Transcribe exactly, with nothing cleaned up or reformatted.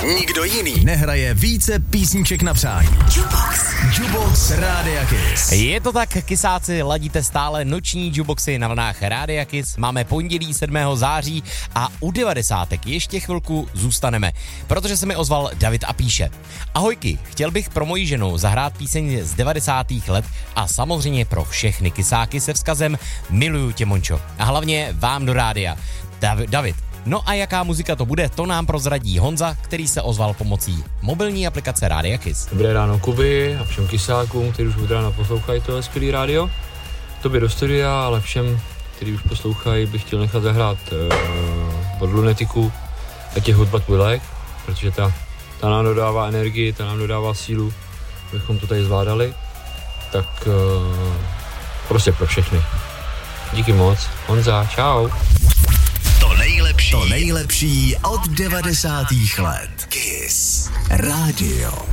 Nikdo jiný nehraje více písniček na přání. Jukebox. Jukebox Rádia Kiss. Je to tak, kysáci, ladíte stále noční jukeboxy na vlnách Rádia Kiss. Máme pondělí sedmého září a u devadesátek ještě chvilku zůstaneme, protože se mi ozval David a píše: Ahojky, chtěl bych pro moji ženu zahrát píseň z devadesátých let a samozřejmě pro všechny kysáky se vzkazem Miluju tě, Mončo. A hlavně vám do rádia. Dav- David. No a jaká muzika to bude, to nám prozradí Honza, který se ozval pomocí mobilní aplikace Rádia Kiss. Dobré ráno, Kuby, a všem kysákům, kteří už od rána poslouchají tohle skvělý rádio. Tobě do studia, ale všem, kteří už poslouchají, bych chtěl nechat zahrát uh, od Lunetiku a těch Hot But We Like, protože ta, ta nám dodává energii, ta nám dodává sílu, abychom to tady zvládali. Tak uh, prostě pro všechny. Díky moc. Honza, čau. To nejlepší, to nejlepší od devadesátých let. Kiss Radio.